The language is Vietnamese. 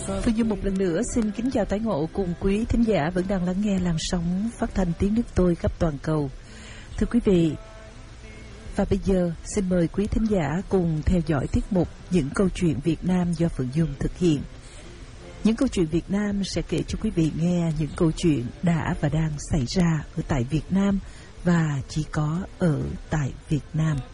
Phương Dung một lần nữa xin kính chào tái ngộ cùng quý thính giả vẫn đang lắng nghe làn sóng phát thanh tiếng nước tôi khắp toàn cầu. Thưa quý vị, và bây giờ xin mời quý thính giả cùng theo dõi tiết mục Những câu chuyện Việt Nam do Phương Dung thực hiện. Những câu chuyện Việt Nam sẽ kể cho quý vị nghe những câu chuyện đã và đang xảy ra ở tại Việt Nam và chỉ có ở tại Việt Nam.